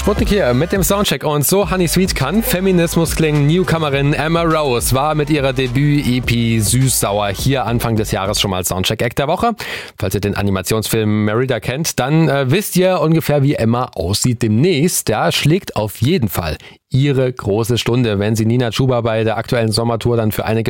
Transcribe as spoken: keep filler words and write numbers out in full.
Sputnik hier mit dem Soundcheck und so Honey Sweet kann Feminismus klingen. Newcomerin Emma Rose war mit ihrer Debüt-E P Süß-Sauer hier Anfang des Jahres schon mal Soundcheck-Act der Woche. Falls ihr den Animationsfilm Merida kennt, dann äh, wisst ihr ungefähr, wie Emma aussieht demnächst. Da schlägt auf jeden Fall ihre große Stunde, wenn sie Nina Chuba bei der aktuellen Sommertour dann für einige